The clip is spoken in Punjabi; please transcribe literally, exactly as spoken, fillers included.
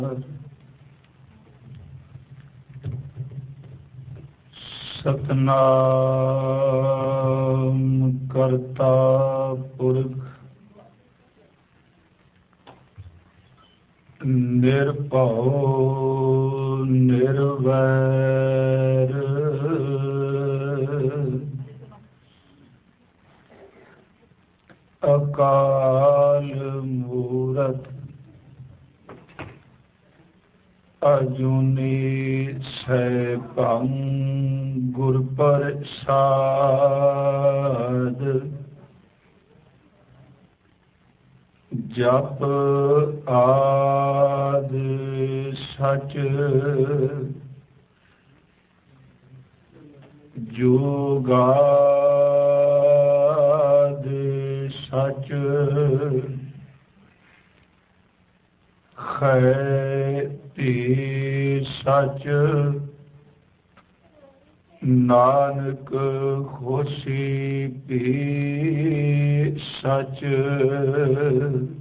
ਸਤਨਾਮ ਕਰਤਾ ਪੁਰਖ ਨਿਰਭਉ ਨਿਰਵੈਰ ਅਕਾਲ ਮੂਰਤ ਅਜੂਨੀ ਸੈਭੰ ਗੁਰ ਪ੍ਰਸਾਦ ਜਪ ਆਦਿ ਸਚ ਜੁਗਾਦਿ ਸਚ ਖੈਤੀ ਸਚ ਨਾਨਕ ਹੋਸੀ ਭੀ ਸਚ